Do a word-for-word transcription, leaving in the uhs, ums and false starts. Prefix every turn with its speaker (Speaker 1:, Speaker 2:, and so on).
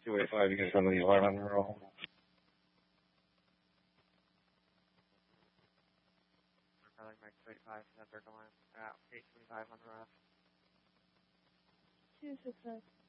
Speaker 1: two eight five, you can send the alarm on the roll.
Speaker 2: Mike two eight five, Center Alarm, at eight twenty-five on the rest.
Speaker 3: two six five.